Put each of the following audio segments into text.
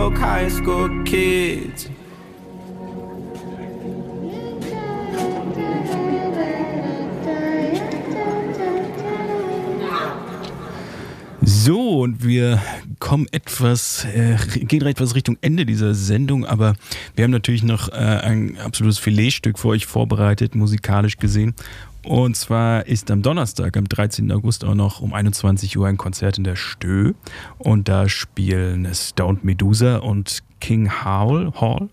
broke high school kids. So, und wir kommen gehen etwas Richtung Ende dieser Sendung, aber wir haben natürlich noch ein absolutes Filetstück für euch vorbereitet, musikalisch gesehen. Und zwar ist am Donnerstag, am 13. August auch noch um 21 Uhr ein Konzert in der Stö. Und da spielen Stoned Medusa und King Howl.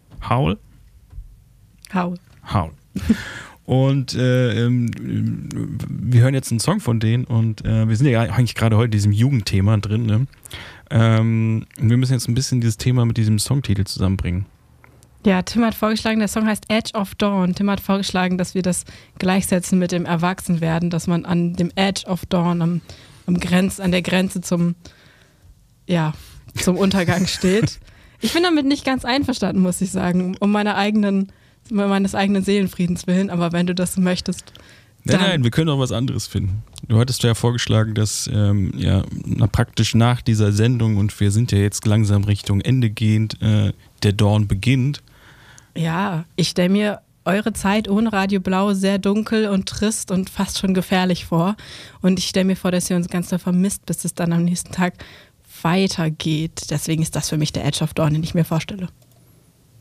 Und wir hören jetzt einen Song von denen und wir sind ja eigentlich gerade heute in diesem Jugendthema drin. Ne? Wir müssen jetzt ein bisschen dieses Thema mit diesem Songtitel zusammenbringen. Ja, Tim hat vorgeschlagen, der Song heißt Edge of Dawn. Tim hat vorgeschlagen, dass wir das gleichsetzen mit dem Erwachsenwerden, dass man an dem Edge of Dawn, an der Grenze zum Untergang steht. Ich bin damit nicht ganz einverstanden, muss ich sagen, um meines eigenen Seelenfriedens willen, aber wenn du das möchtest. Nein, wir können auch was anderes finden. Du hattest ja vorgeschlagen, dass praktisch nach dieser Sendung, und wir sind ja jetzt langsam Richtung Ende gehend, der Dawn beginnt. Ja, ich stelle mir eure Zeit ohne Radio Blau sehr dunkel und trist und fast schon gefährlich vor. Und ich stelle mir vor, dass ihr uns ganz doll vermisst, bis es dann am nächsten Tag weitergeht. Deswegen ist das für mich der Edge of Dawn, den ich mir vorstelle.